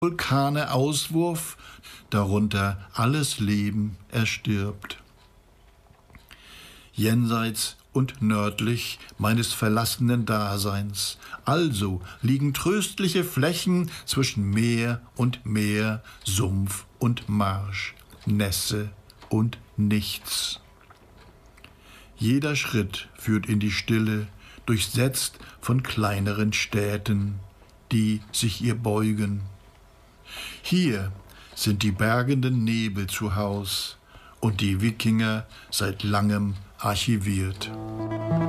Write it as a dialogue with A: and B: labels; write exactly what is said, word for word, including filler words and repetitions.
A: Vulkane Auswurf, darunter alles Leben erstirbt. Jenseits und nördlich meines verlassenen Daseins, also liegen tröstliche Flächen zwischen Meer und Meer, Sumpf und Marsch, Nässe und Nichts. Jeder Schritt führt in die Stille, durchsetzt von kleineren Städten, die sich ihr beugen. Hier sind die bergenden Nebel zu Haus und die Wikinger seit langem archiviert.